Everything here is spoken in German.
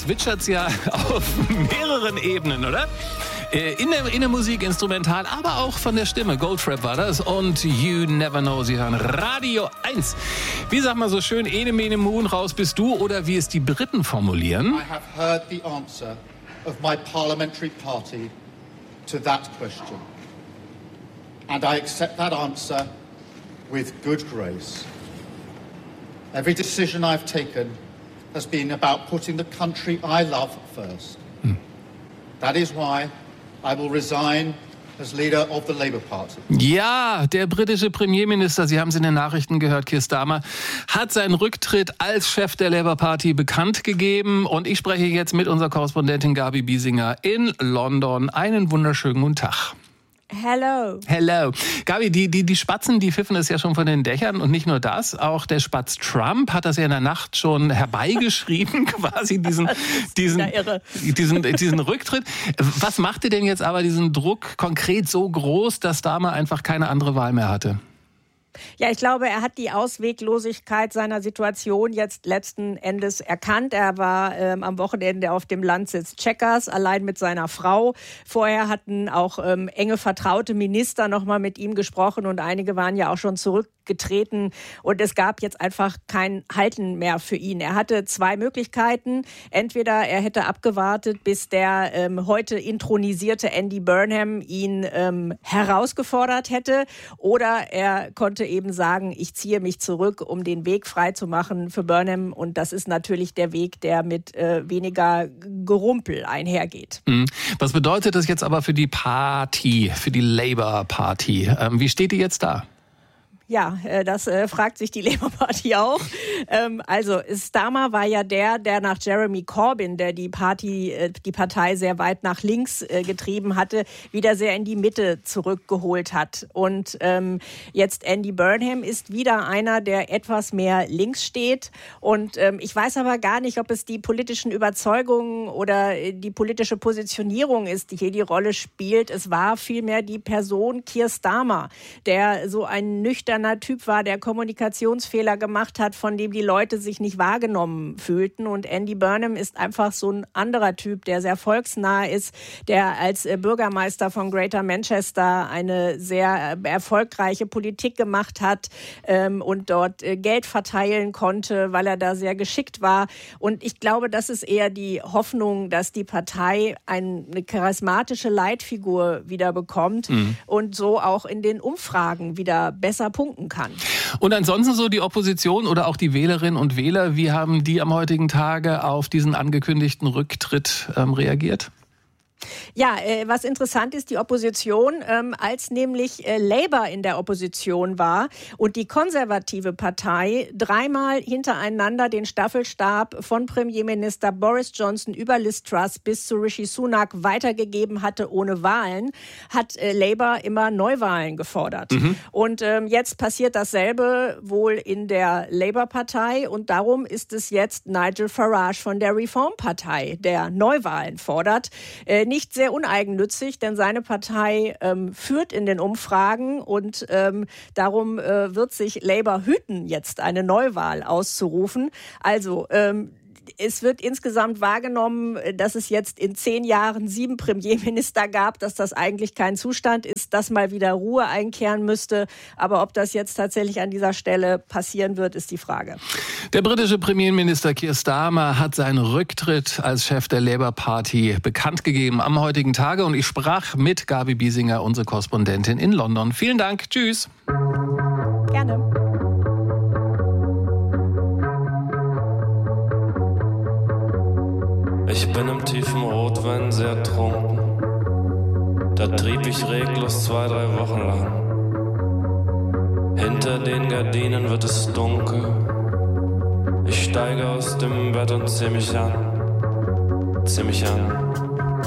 zwitschert's ja auf mehreren Ebenen, oder? In der Musik, instrumental, aber auch von der Stimme. Goldfrapp war das und You Never Know. Sie hören Radio 1. Wie sagt man so schön, ene mene moon, raus bist du, oder wie es die Briten formulieren? I have heard the answer of my parliamentary party to that question. And I accept that answer with good grace. Every decision I've taken has been about putting the country I love first. That is why I will resign as leader of the Labour Party. Ja, der britische Premierminister, Sie haben es in den Nachrichten gehört, Keir Starmer, hat seinen Rücktritt als Chef der Labour Party bekannt gegeben. Und ich spreche jetzt mit unserer Korrespondentin Gabi Biesinger in London. Einen wunderschönen guten Tag. Hello. Hello. Gabi, die Spatzen, die pfiffen es ja schon von den Dächern. Und nicht nur das, auch der Spatz Trump hat das ja in der Nacht schon herbeigeschrieben, quasi diesen Rücktritt. Was machte denn jetzt aber diesen Druck konkret so groß, dass Starmer einfach keine andere Wahl mehr hatte? Ja, ich glaube, er hat die Ausweglosigkeit seiner Situation jetzt letzten Endes erkannt. Er war am Wochenende auf dem Landsitz Chequers, allein mit seiner Frau. Vorher hatten auch enge vertraute Minister noch mal mit ihm gesprochen und einige waren ja auch schon zurückgetreten. Und es gab jetzt einfach kein Halten mehr für ihn. Er hatte zwei Möglichkeiten. Entweder er hätte abgewartet, bis der heute intronisierte Andy Burnham ihn herausgefordert hätte, oder er konnte eben sagen, ich ziehe mich zurück, um den Weg frei zu machen für Burnham. Und das ist natürlich der Weg, der mit weniger Gerumpel einhergeht. Was bedeutet das jetzt aber für die Party, für die Labour Party? Wie steht die jetzt da? Ja, das fragt sich die Labour Party auch. Also Starmer war ja der nach Jeremy Corbyn, der die Partei sehr weit nach links getrieben hatte, wieder sehr in die Mitte zurückgeholt hat. Und jetzt Andy Burnham ist wieder einer, der etwas mehr links steht. Und ich weiß aber gar nicht, ob es die politischen Überzeugungen oder die politische Positionierung ist, die hier die Rolle spielt. Es war vielmehr die Person Keir Starmer, der so ein nüchterner Typ war, der Kommunikationsfehler gemacht hat, von dem die Leute sich nicht wahrgenommen fühlten. Und Andy Burnham ist einfach so ein anderer Typ, der sehr volksnah ist, der als Bürgermeister von Greater Manchester eine sehr erfolgreiche Politik gemacht hat und dort Geld verteilen konnte, weil er da sehr geschickt war. Und ich glaube, das ist eher die Hoffnung, dass die Partei eine charismatische Leitfigur wieder bekommt und so auch in den Umfragen wieder besser punkten kann. Und ansonsten so die Opposition oder auch die Wählerinnen und Wähler, wie haben die am heutigen Tage auf diesen angekündigten Rücktritt reagiert? Ja, was interessant ist, die Opposition, als nämlich Labour in der Opposition war und die konservative Partei dreimal hintereinander den Staffelstab von Premierminister Boris Johnson über Liz Truss bis zu Rishi Sunak weitergegeben hatte ohne Wahlen, hat Labour immer Neuwahlen gefordert. Und jetzt passiert dasselbe wohl in der Labour-Partei und darum ist es jetzt Nigel Farage von der Reform-Partei, der Neuwahlen fordert. Nicht sehr uneigennützig, denn seine Partei führt in den Umfragen und darum wird sich Labour hüten, jetzt eine Neuwahl auszurufen. Also es wird insgesamt wahrgenommen, dass es jetzt in 10 Jahren 7 Premierminister gab, dass das eigentlich kein Zustand ist, dass mal wieder Ruhe einkehren müsste. Aber ob das jetzt tatsächlich an dieser Stelle passieren wird, ist die Frage. Der britische Premierminister Keir Starmer hat seinen Rücktritt als Chef der Labour Party bekannt gegeben am heutigen Tage. Und ich sprach mit Gabi Biesinger, unsere Korrespondentin in London. Vielen Dank. Tschüss. Gerne. Ich bin im tiefen Rotwein sehr trunken. Da trieb ich reglos 2-3 Wochen lang. Hinter den Gardinen wird es dunkel. Ich steige aus dem Bett und zieh mich an.